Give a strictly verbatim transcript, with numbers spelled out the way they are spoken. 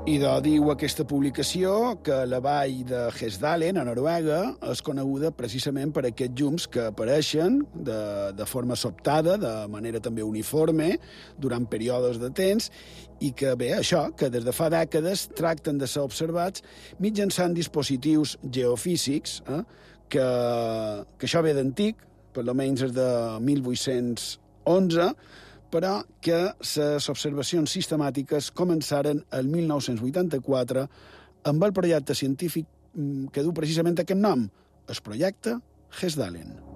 I de diu aquesta publicació que la vall de Hesdalen, a Noruega, és coneguda precisament per aquests llums que apareixen de, de forma sobtada, de manera també uniforme, durant períodes de temps, i que, bé, això, que des de fa dècades tracten de ser observats mitjançant dispositius geofísics, eh, que, que això ve d'antic, per almenys és de mil vuit-cents onze, però que les observacions sistemàtiques començaren el mil nou-cents vuitanta-quatre amb el projecte científic que du precisament aquest nom, el projecte Hesdalen.